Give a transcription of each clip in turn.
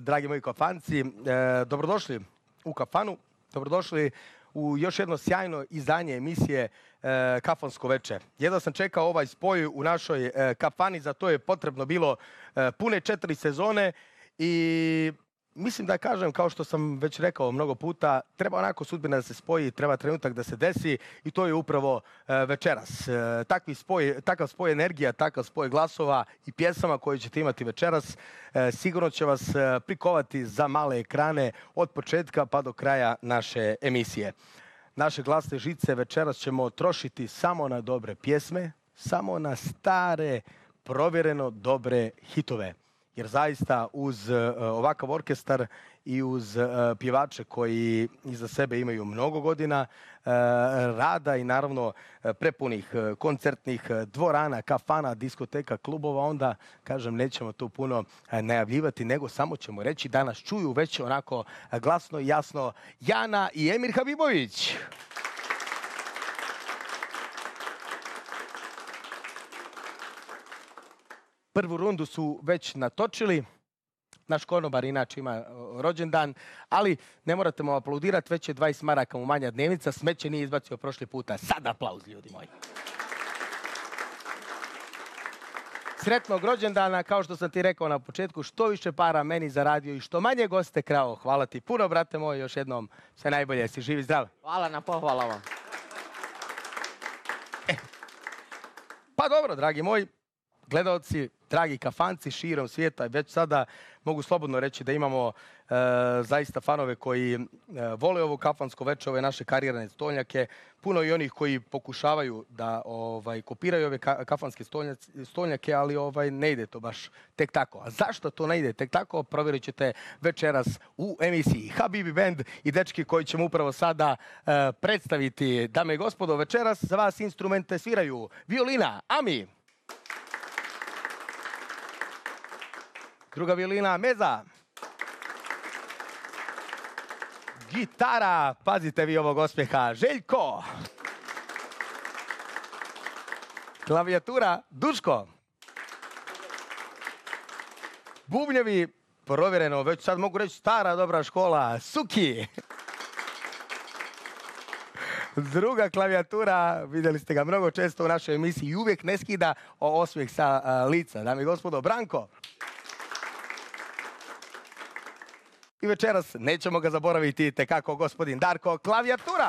dragi moji kafanci. Dobrodošli u kafanu, dobrodošli u još jedno sjajno izdanje emisije Kafansko veče. Jedva sam čekao ovaj spoj u našoj kafani, za to je potrebno bilo pune 4 sezone i mislim da kažem, kao što sam već rekao mnogo puta, treba onako sudbina da se spoji, treba trenutak da se desi i to je upravo večeras. Takav spoj energija, takav spoj glasova i pjesama koje ćete imati večeras sigurno će vas prikovati za male ekrane od početka pa do kraja naše emisije. Naše glasne žice večeras ćemo trošiti samo na dobre pjesme, samo na stare, provjereno dobre hitove. Jer zaista uz ovakav orkestar i uz pjevače koji iza sebe imaju mnogo godina rada i naravno prepunih koncertnih dvorana, kafana, diskoteka, klubova, onda, kažem, nećemo tu puno najavljivati, nego samo ćemo reći da nas čuju već onako glasno i jasno Jana i Emir Habibović. Prvu rundu su već natočili. Naš konobar inače ima rođendan, ali ne morate mu aplaudirati, već je 20 maraka mu manja dnevnica, smeće nije izbacio prošli puta. Sad aplauz, ljudi moji. Sretnog rođendana, kao što sam ti rekao na početku, što više para meni zaradio i što manje goste krao. Hvala ti puno, brate moj, još jednom sve najbolje, si živi zdrav. Hvala na pohvalama. Pa dobro, dragi moji, gledalci, dragi kafanci širom svijeta, već sada mogu slobodno reći da imamo zaista fanove koji vole ovo kafansko veče, ove naše karijerne stolnjake. Puno i onih koji pokušavaju da kopiraju ove kafanske stolnjake, ali ne ide to baš tek tako. A zašto to ne ide tek tako, provjerit ćete večeras u emisiji Habibi Band i dečki koji ćemo upravo sada predstaviti. Dame i gospodo, večeras za vas instrumente sviraju violina Ami, druga violina Meza, gitara, pazite vi ovog osmijeha, Željko, klavijatura Duško, bubnjevi, provjereno, već sad mogu reći stara dobra škola, Suki. Druga klavijatura, vidjeli ste ga mnogo često u našoj emisiji i uvijek ne skida osmijeh sa lica. Dame i gospodo, Branko. I večeras nećemo ga zaboraviti tekako gospodin Darko, klavijatura.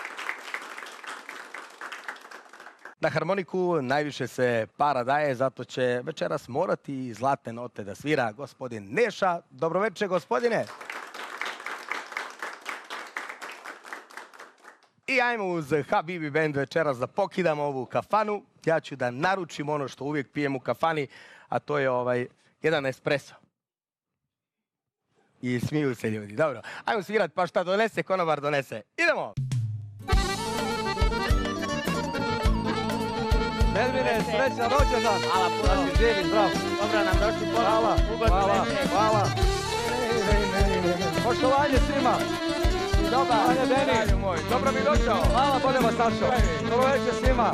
Na harmoniku najviše se para daje, zato će večeras morati zlatne note da svira gospodin Neša. Dobroveče, gospodine. I ajmo uz Habibi Band večeras da pokidamo ovu kafanu. Ja ću da naručim ono što uvijek pijem u kafani, a to je jedan espresso. I smiju se ljudi. Dobro, ajmo svirat pa šta donese, konobar donese. Idemo! Medvine, srećan rođendan! Hvala puno. Da si živi, zdrav. Dobro nam došli Hvala, hvala, hvala. Poštovanje svima. Dobar. Anja Deni. Dobro mi došao. Hvala, bolje vas našao. Dobro večer svima.